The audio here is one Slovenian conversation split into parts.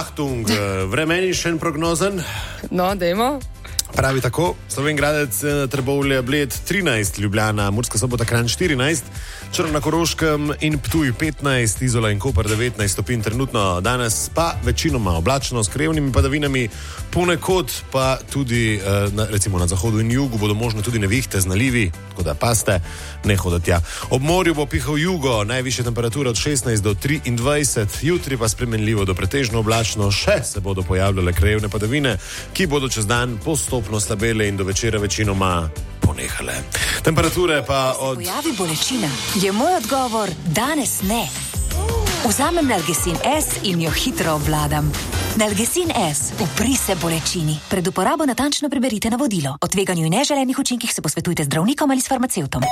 Achtung, vremenišen prognozen. No, dajmo. Pravi tako, Slovenj Gradec, Trbovlje, Bled 13, Ljubljana, Murska Sobota, Kranj 14, Črna na Koroškem in Ptuj 15, Izola in Koper 19 stopinj trenutno. Danes pa večinoma oblačno s krevnimi padavinami, ponekod pa tudi recimo na zahodu in jugu bodo možne tudi nevihte z nalivi, tako da paste, ne hodite tja. Ob morju bo pihal jugo, najvišja temperatura od 16 do 23, jutri pa spremenljivo do pretežno oblačno, še se bodo pojavljale krevne padavine, ki bodo čez dan postopno slabele in do večera večinoma ponehale. Temperature pa od... Če se pojavi bolečina, je moj odgovor danes ne. Vzamem Nalgecin S in jo hitro obvladam. Nalgecin S, upri se bolečini. Pred uporabo natančno preberite navodilo. O tveganju in neželenih učinkih se posvetujte z zdravnikom ali s farmacevtom.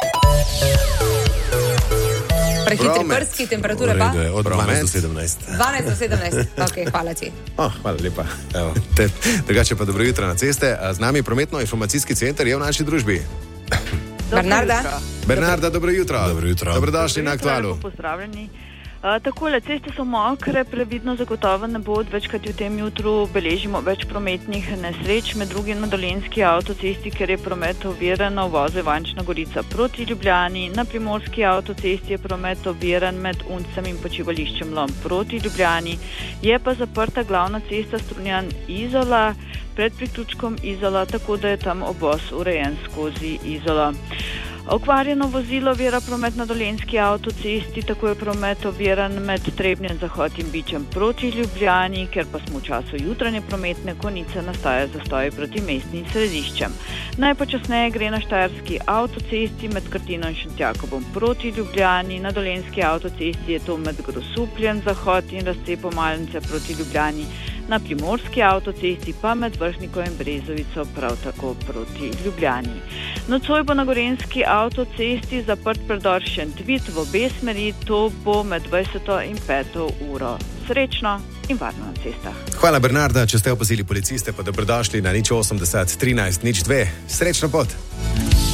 Prehitri prstki, temperature pa? Od 12 do 17. 12 do 17, ok, hvala ti. Hvala lepa. Drugače pa dobro jutro na ceste. Z nami prometno-informacijski center je v naši družbi. Bernarda, dobro jutro. Dobro jutro. Dobrodošli na Aktualu. Pozdravljeni. Takole, ceste so mokre, previdno zagotovo ne bo, večkrat v tem jutru beležimo več prometnih nesreč, med drugim na Dolenjski avtocesti, ker je promet oviran na uvozu Ivančna Gorica proti Ljubljani, na Primorski avtocesti je promet oviran med Uncem in počivališčem Lom proti Ljubljani, je pa zaprta glavna cesta Strunjan-Izola pred priključkom Izola, tako da je tam obvoz urejen skozi Izola. Okvarjeno vozilo ovira promet na Dolenjski avtocesti, tako je promet oviran med Trebnjem Zahod in Bičem proti Ljubljani, ker pa smo v času jutranje prometne konice, nastaja zastoj proti mestnim središčem. Najpočasneje gre na Štajerski avtocesti med Krtino in Šentjakobom proti Ljubljani, na Dolenjski avtocesti je to med Grosupljem Zahod in razcepom Malnice proti Ljubljani, na Primorski avtocesti pa med Vršnikom in Brezovico prav tako proti Ljubljani. Nocoj bo na Gorenjski avtocesti zaprt predor Šentvit v obe smeri, to bo med 20. in 5. uro. Srečno in varno na cestah. Hvala Bernarda, če ste opazili policiste, pa dobrodošli na 080 13 02. Srečno pot!